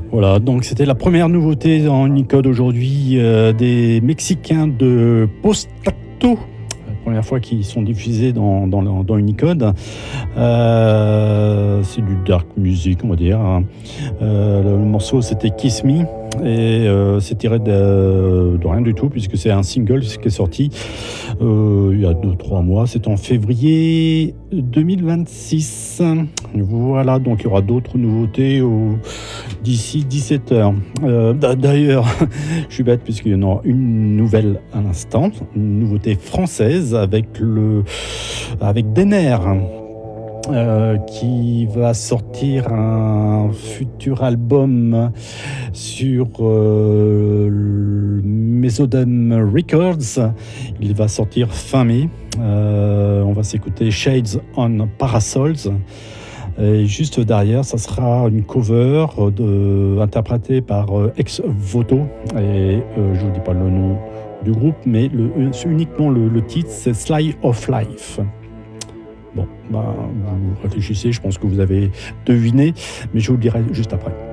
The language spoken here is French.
Voilà, donc c'était la première nouveauté en Unicode aujourd'hui des Mexicains de Postacto. La première fois qu'ils sont diffusés dans Unicode. C'est du dark music, on va dire. Le morceau c'était Kiss Me. Et c'est tiré de rien du tout, puisque c'est un single qui est sorti il y a 2-3 mois. C'est en février 2026. Voilà, donc il y aura d'autres nouveautés d'ici 17h. D'ailleurs, je suis bête, puisqu'il y en aura une nouvelle à l'instant, une nouveauté française avec Denner. Qui va sortir un futur album sur Mesodem Records. Il va sortir fin mai. On va s'écouter Shades on Parasols. Et juste derrière, ça sera une cover interprétée par Ex Voto. Et je vous dis pas le nom du groupe, mais uniquement le titre, c'est Sly of Life. Bon, vous réfléchissez, je pense que vous avez deviné, mais je vous le dirai juste après.